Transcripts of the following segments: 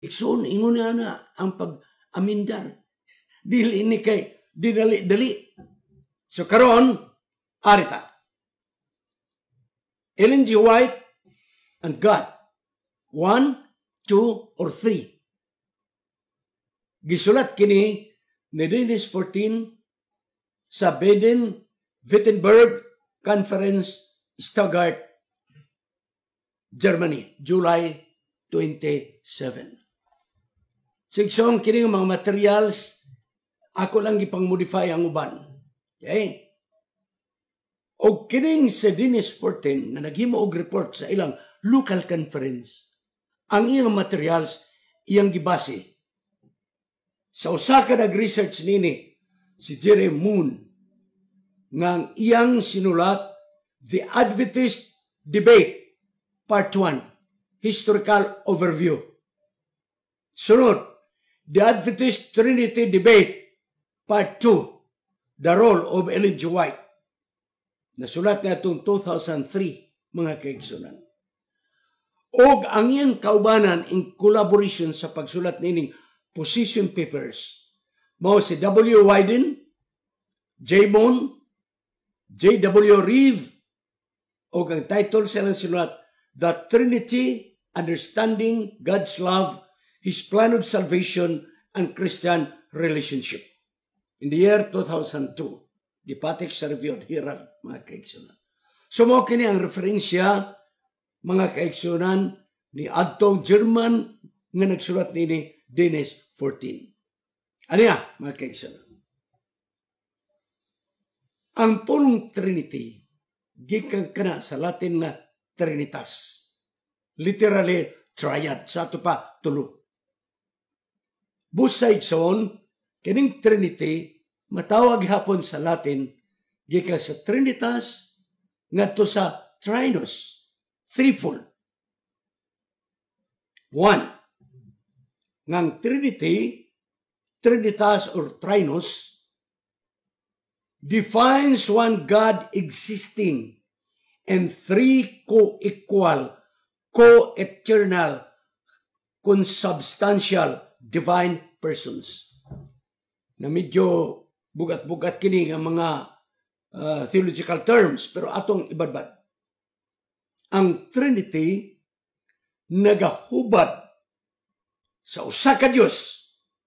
Iksoon, ingon na ang pag-amindar. Dili ni kay dinali-dali. So karon, arita. Ellen G. White and God. 1, 2, or 3. Gisulat kini ni Dennis 14 sa Baden-Württemberg Conference, Stuttgart, Germany, July 27. So, iksong kini mga materials, ako lang ipang-modify ang uban. Okay? O kining sa Dennis 14 na naghimo og report sa ilang local conference, ang iyang materials, iyang gibase. Sa usa ka nag-research nini, si Jerry Moon, ngang iyang sinulat, The Adventist Debate, Part 1, Historical Overview. Sunod, The Adventist Trinity Debate, Part 2, The Role of Ellen G. White. Nasulat niya itong 2003, mga kaigsunan. Og ang iyang kaubanan in collaboration sa pagsulat nining position papers, mao si W. Wyden, J. Moon, J.W. Reeve, o ang title silang sinulat, The Trinity, Understanding God's Love, His Plan of Salvation, and Christian Relationship. In the year 2002, di patik sa Review and Herald, mga kaigsunan. So mo kini ang referensya, mga kaigsunan, ni adtong German nga nagsulat nini Dennis 14. Ano ya, mga kaigsunan? Ang punong Trinity, gikan kana sa Latin na Trinitas. Literally, triad. Sa ato pa, tulo. Besides son, kining Trinity, matawag hapon sa Latin, gikan sa Trinitas, ngadto sa Trinus, threefold. One, ngang Trinity, Trinitas or Trinus, defines one God existing and three co-equal, co-eternal, consubstantial, divine persons. Na medyo bugat-bugat kini ang mga theological terms, pero atong ibadbad. Ang Trinity nagahubad sa usa ka Dios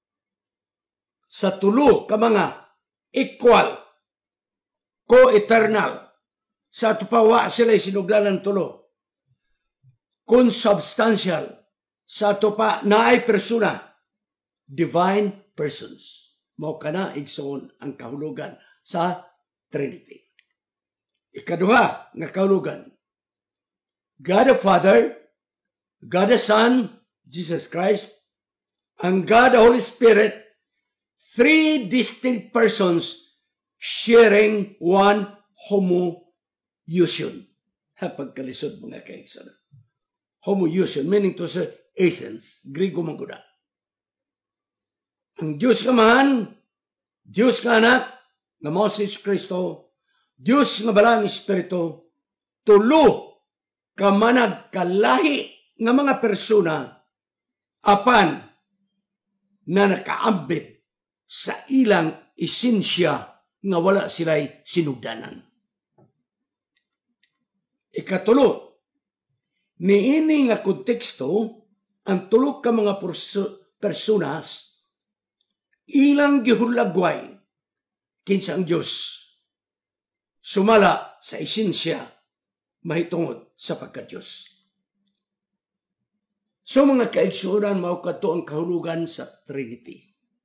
sa tulo ka mga equal, co-eternal, sa tupawa sila sinugdanan tulo, consubstantial, sa tupa naay persona, divine persons. Mao kana igsoon ang kahulugan sa Trinity. Ikaduha nga kahulugan, God the Father, God the Son, Jesus Christ, and God the Holy Spirit, three distinct persons sharing one homoousion. Pagkalisod mga kaigsunan. Homoousion, meaning to say essence. Grigo mangguda. Ang Diyos kamahan, Diyos ka anak, nga mao si Kristo, Diyos nga balang Espiritu, tulo ka manag kalahi nga mga persona apan na nakaambit sa ilang esensya nga wala sila'y sinugdanan. Ikatulo, niini nga konteksto, ang tulo ka mga personas ilang gihulagway kinsa ang Diyos sumala sa esensya mahitungod sa pagka-Diyos. So mga kaigsuonan, mao kadto ang kahulugan sa Trinity.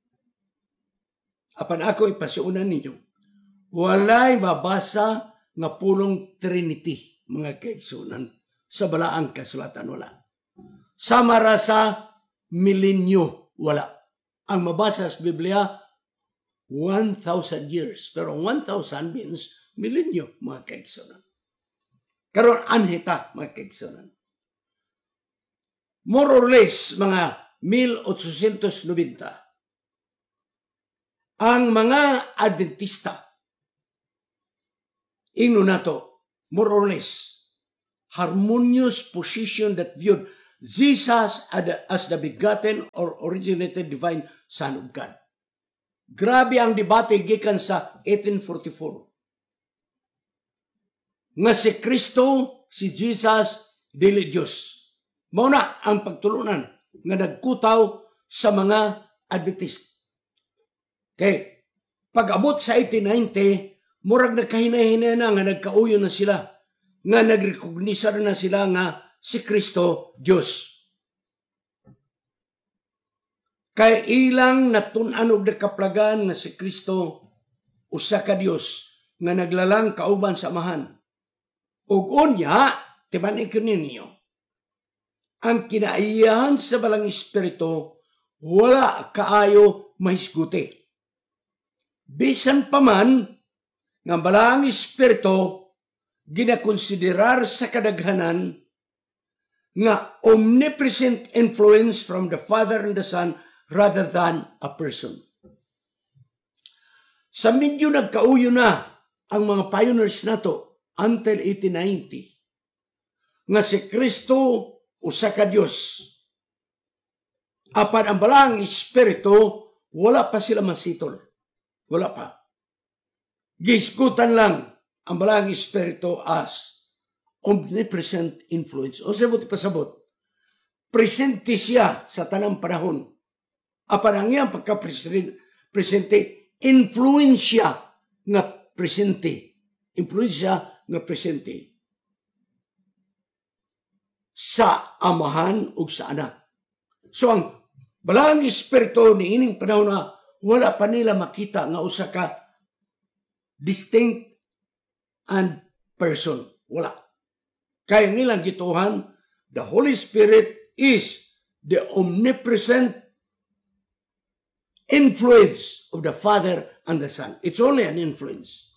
Apan ako ipasuunan ninyo, walay mabasa nga pulong Trinity, mga kaigsuonan, sa balaang kasulatan wala. Samara sa milenyo wala. Ang mabasa sa Biblia 1,000 years, pero 1,000 means milenyo, mga kaigsuonan. Karon anhita, mga kaigsuonan. More or less, mga 1890, ang mga Adventista, ingno nato, more or less, harmonious position that viewed Jesus as the begotten or originated divine Son of God. Grabe ang debate gikan sa 1844. Nga si Kristo, si Jesus, dili Diyos. Mauna ang pagtulunan nga nagkutaw sa mga Adventist. Okay. Pag-abot sa 1890, murag nagkahinay-hinay na nga nagkauyo na sila. Nga nagrekognisa na sila nga si Kristo Diyos. Kay ilang natun-an og nakaplagan nga si Kristo usa ka Dios nga naglalang kauban sa amahan. Ug unya, timan-ikon ninyo, ang kinaiyahan sa balang espiritu wala kaayo mahisguti. Bisan pa man nga balang espiritu ginakonsiderar sa kadaghanan nga omnipresent influence from the Father and the Son rather than a person. Sa medyo nagkauyo na ang mga pioneers nato until 1890 nga si Kristo usa ka Dios. Apan ang balang espiritu wala pa sila masitol. Wala pa. Giskutan lang ang balang espiritu as omnipresent influence. O sabot pasabot, presente siya sa tanang panahon. Apan ang iyang pagka-presente, influensya nga presente. Influensya nga presente. Sa amahan o sa anak. So ang balang espiritu ni ining panahon na wala pa nila makita nga usa ka distinct and person. Wala. Kaya nilang gituhan, the Holy Spirit is the omnipresent influence of the Father and the Son. It's only an influence.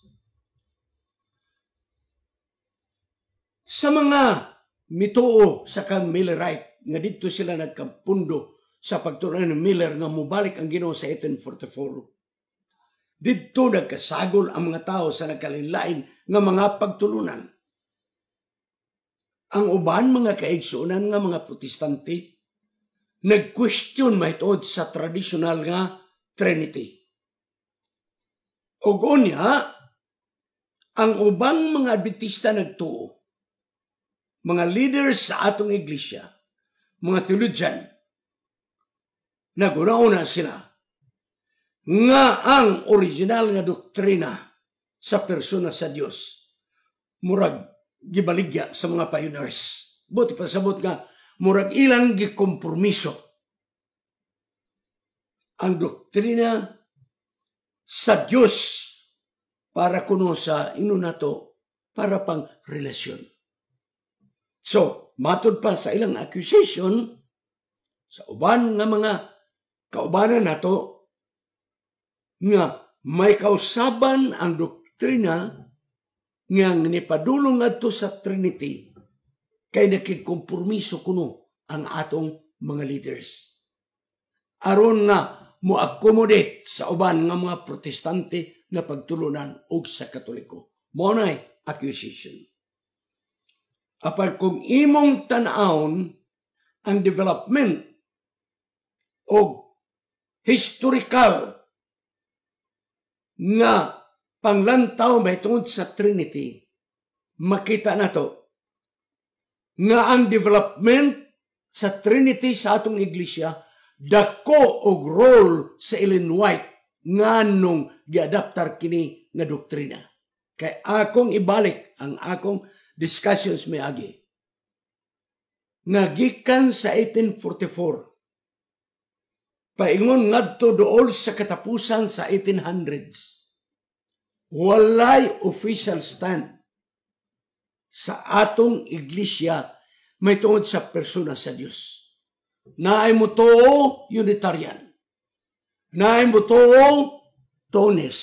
Sa mga mituo sa kang Millerite, nga dito sila nagkampundo sa pagtunan ng Miller nga mubalik ang Ginoo sa 1844. Dito nagkasagol ang mga tao sa nagkalinlain nga mga pagtulunan. Ang uban mga kaigsunan nga mga protestante nag-question mahitod sa traditional nga Trinity. Ug unya ang ubang mga Adventista nagtuo, mga leaders sa atong iglesia, mga theologian, naguna-una sila nga ang original nga doktrina sa persona sa Dios murag gibaligya sa mga pioneers. Buti pasabot nga murag ilang gikompromiso ang doktrina sa Dios para kuno sa inunato para pang relasyon. So, matod pa sa ilang accusation sa uban nga mga kaubanan nato nga may kausaban ang doktrina nga nipadulong ngadto sa Trinity kay nakigkompromiso kuno ang atong mga leaders. Aron nga mo-accommodate sa uban nga mga protestante na pagtulunan og sa Katoliko. Mao nay accusation. Apan kung imong tan-awon ang development og historical nga panglantaw may tungod sa Trinity, makita na to nga ang development sa Trinity sa atong iglesia dako og role sa Ellen White nganong giadaptar kini nga doktrina. Kay akong ibalik ang akong discussions may agi. Nagikan sa 1844 paingon ngadto dool sa katapusan sa 1800s. Walay official stand sa atong iglesia may tungod sa persona sa Dios. Naay mo to Unitarian. Naay mo to Tones.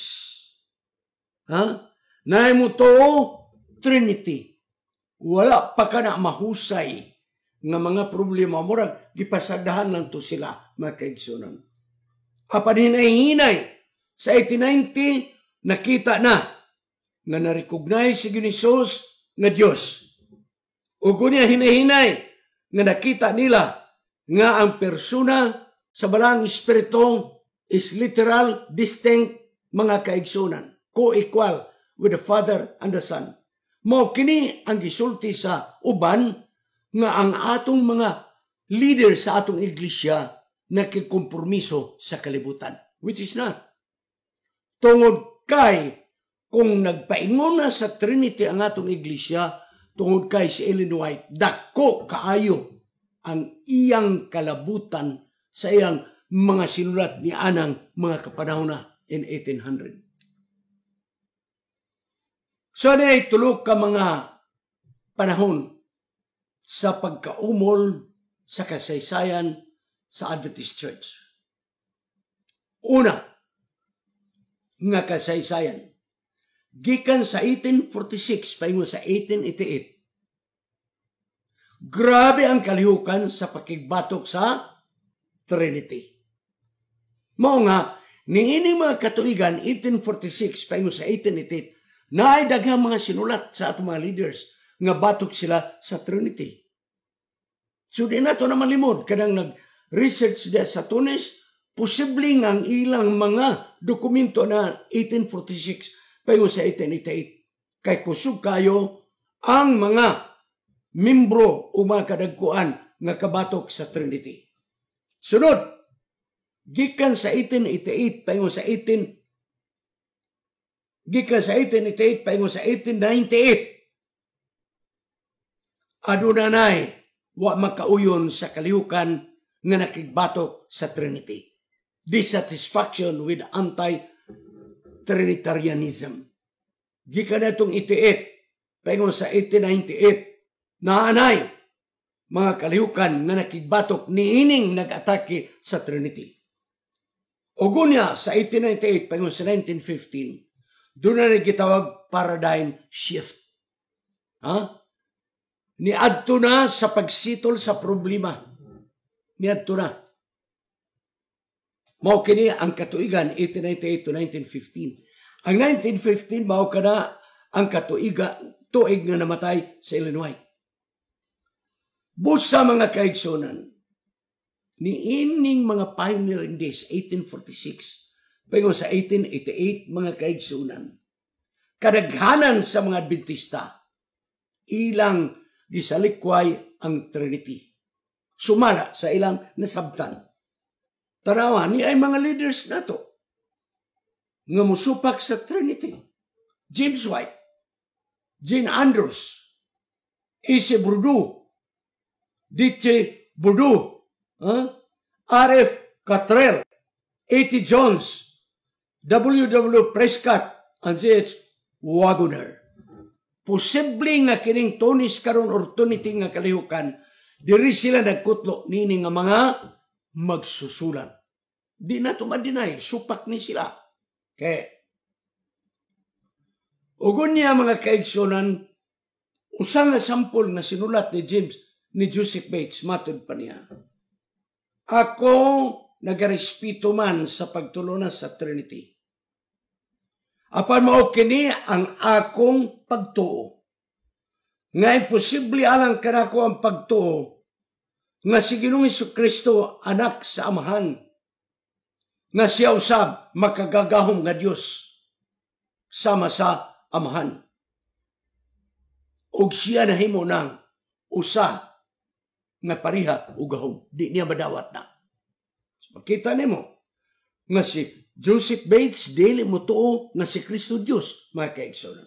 Naay mo to Trinity. Wala pa ka na mahusay nga mga problema. Murag gipasagdahan lang to sila mga kaigsunan. Apan hinay-hinay sa 1890 nakita na nga na-recognize si Jesus nga Diyos. O kunya hinay-hinay, nga nakita nila nga ang persona sa balang espiritu is literal, distinct mga kaigsunan, co-equal with the Father and the Son. Mao kini ang gisulti sa uban nga ang atong mga leader sa atong iglesia nakikompromiso sa kalibutan, which is not. Tungod kay kung nagpaingon na sa Trinity ang atong iglesia, tungod kay si Ellen White, dako kaayo ang iyang kalabutan sa iyang mga sinulat ni anang mga kapanahon na in 1800. So ay tulog ka mga panahon sa pagkaumol sa kasaysayan sa Adventist Church. Una, nga kasaysayan. Gikan sa 1846 paingon sa 1888. Grabe ang kalihukan sa pakigbatok sa Trinity. Mao nga, niining mga katuigan 1846 paingon sa 1888, naay daghang mga sinulat sa atong mga leaders nga batok sila sa Trinity. So di nato na malimod kanang nag-research dia sa Tunis, posibleng ang ilang mga dokumento na 1846 paingon sa 1888 kay kusog kayo ang mga membro o mga kadagkuan nga kabatok sa Trinity. Sunod, gikan sa 1888 paingon sa 1898 paingon sa 1898, adunay wa makauyon sa kalihukan nga nakigbatok sa Trinity. Dissatisfaction with anti-Trinitarianism. Gikan na itong 88 paingon sa 1898, naanay mga kalihukan nga nakigbatok niining nag-atake sa Trinity. Ugunya sa 1898 paingon sa 1915, doon na nagitawag paradigm shift. Niadto na sa pagsitol sa problema. Niadto na. Mao kini ang katuigan 1898 to 1915. Ang 1915 mao kana ang tuig nga namatay sa Ellen White. Busa mga kaigsunan, niining mga pioneer in this 1846 paingon sa 1888 mga kaigsunan, kadaghanan sa mga Adventista ilang gisalikway ang Trinity. Sumala sa ilang nasabtan. Tanawan ni ay mga leaders nato nga musupak sa Trinity. James White, Jane Andrews, A.C. Bourdieu, D.J. Bourdieu, R.F. Cottrell, A.T. Jones, W.W. Prescott, and C.H. Wagner. Posible nga kining tunis karon or tunity nga kalihukan, diri sila nagkutlo nini nga mga magsusulat. Di na tumadinay, supak ni sila. Kaya, ugon niya mga kaigsunan, usang nga sampol nga sinulat ni Joseph Bates, matod pa niya. Ako nagarespeto man sa pagtuluna sa Trinity. Apan mao kini ang akong pagtuo. Nga imposible alang kanako ang pagtuo nga si Ginoong Jesucristo anak sa Amahan, nga siya usab makagagahom nga Dios sama sa Amahan. Og siya nahimo nang usa nga pariha ug gahom, di niya madawat na. So, makita nimo nga si Joseph Bates dili mo tuo nga si Kristo Dios, mga kaigsunan.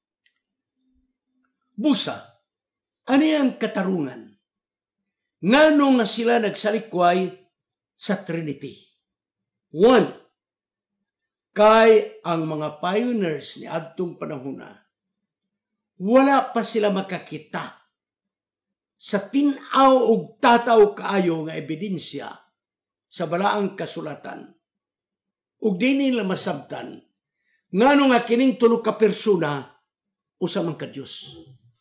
Busa, ani ang katarungan ngano nga sila nagsalikway sa Trinity? One, kay ang mga pioneers ni adtong panahona, wala pa sila makakita sa tinaw og tataw kaayo nga ebidensya sa balaang kasulatan. Ug di nila masabtan ngano nga kining tulo ka persona usa man ka Dios.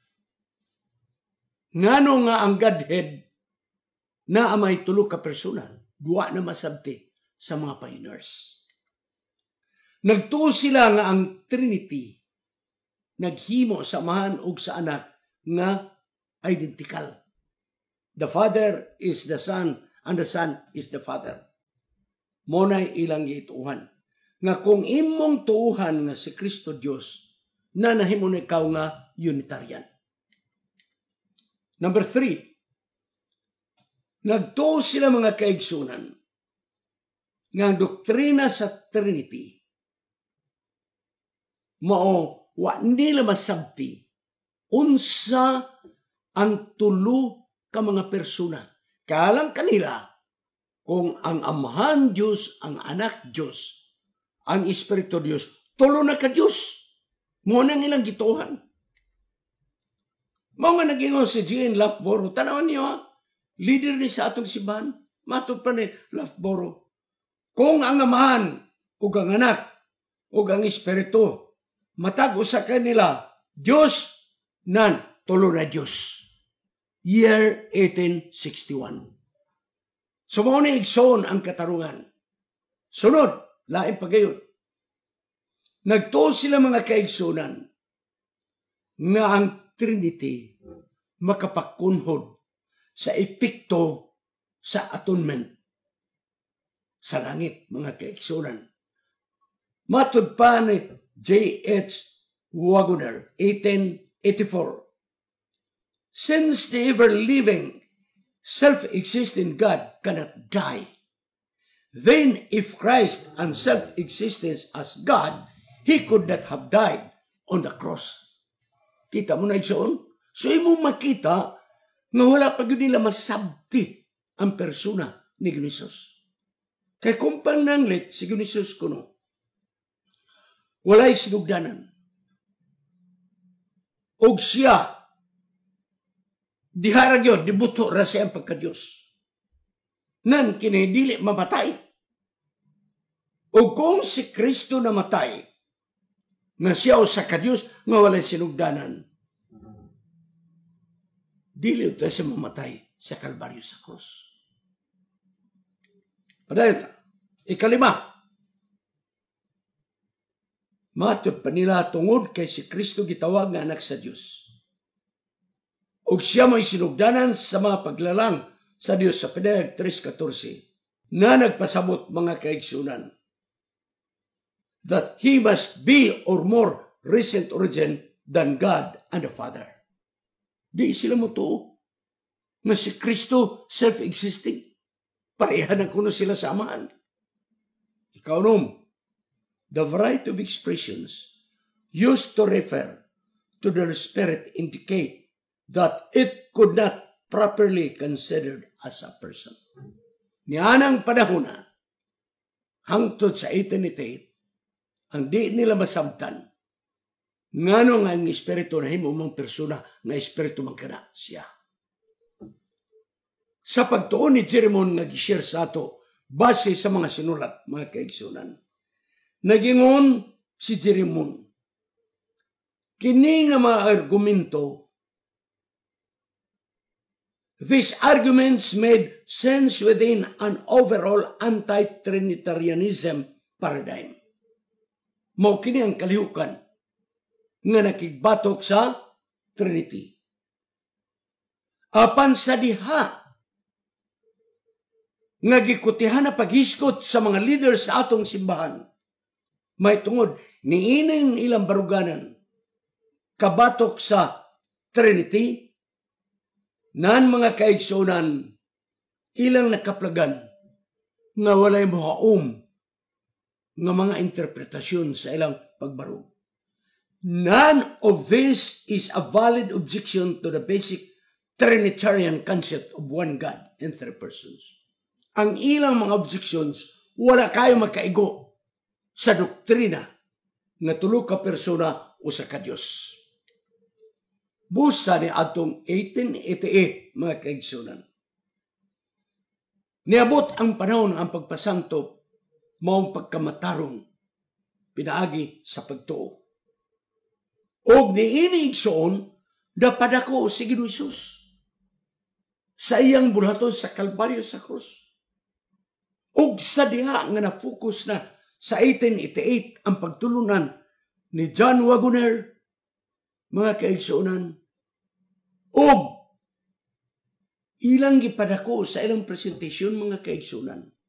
Ngano nga ang Godhead na may tulo ka persona, duwa na masabti sa mga pioneers. Nagtuo sila nga ang Trinity naghimo sa Amahan ug sa Anak nga identical. The Father is the Son, and the Son is the Father. Monay ilang gituhan. Nga kung imong tuuhan nga si Kristo Dios, na nahimon ikaw nga Unitarian. Number 3, nagtuo sila mga kaigsunan nga ang doktrina sa Trinity mao wa nila masabti unsa ang tulo ka mga persona. Kalang kanila kung ang Amahan Diyos, ang Anak Diyos, ang Espiritu Diyos, tulo na ka Diyos. Mo nang ilang gituhan. Mao nga nagingon si Jean Lafboro. Tanawan niyo ha, leader ni sa atong simbahan, matod pa ni Lafboro. Kung ang Amahan, o ang Anak, o ang Espiritu, matag usa kanila, Diyos, nan, tulo na Diyos. Year 1861. So mao ni igsoon ang katarungan. Sunod, lain pagayon. Nagtuo sila mga kaigsunan nga ang Trinity makapakunhod sa epekto sa atonement sa langit, mga kaigsunan. Matud pa ni J.H. Wagner, 1884. Since the ever-living, self-existing God cannot die, then if Christ and self-existence as God, He could not have died on the cross. Kita mo na igsoon? So imo makita nga wala pa gyud nila masabti ang persona ni Jesus. Kay kung pananglit si Jesus kuno, walay sinugdanan. Og siya dihara gyud dibuto ra siya ang pagka-Dios. Nan kini dili mamatay. O kung si Kristo namatay, nga siya usa ka Dios nga walay sinugdanan, dili uta siya mamatay sa Kalbaryo sa krus. Padayon, ikalima, matod pa nila tungod kay si Kristo gitawag nga anak sa Dios. Og siya may sinugdanan sa mga paglalang sa Dios sa Pedayag 3:14 na nagpasabot mga kaigsunan that He must be or more recent origin than God and the Father. Di sila mo to na si Kristo self-existing. Parehan ang kuno sila sa Amahan. Ikaw nom, the variety of expressions used to refer to the Spirit indicate that it could not properly considered as a person. Nianang panahon na, hangtod sa 1888, ang di nila masabtan, ngano nga ang Espiritu na himumang persona nga Espiritu man kana siya. Sa pagtuon ni Jeremon nga gishare sa ato, base sa mga sinulat, mga kaigsunan, nagingon si Jeremon, kini nga mga argumento, these arguments made sense within an overall anti-Trinitarianism paradigm. Mao kini ang kalihukan nga nakigbatok sa Trinity. Apan sa diha nga gikutihan na paghiskot sa mga leaders sa atong simbahan, may tungod niining ilang baruganan kabatok sa Trinity, nan mga kaigsunan ilang nakaplagan nga walay mohaom nga mga interpretasyon sa ilang pagbarug. None of this is a valid objection to the basic Trinitarian concept of one God in three persons. Ang ilang mga objections, wala kayo makaigo sa doktrina nga tulo ka persona o sa ka-Diyos. Busa ni atong 1888, mga kaigsunan. Niabot ang panahon ang pagpasanto, maong pagkamatarong, pinaagi sa pagtuo. Og niini igsoon, dapadako si Ginoong Hesus sa iyang bulhaton sa Kalbaryo sa krus. Og sa diha nga na-focus na sa 1888 ang pagtulunan ni John Wagner, mga kaigsunan, og ilang gipadako sa ilang presentasyon mga kaigsunan.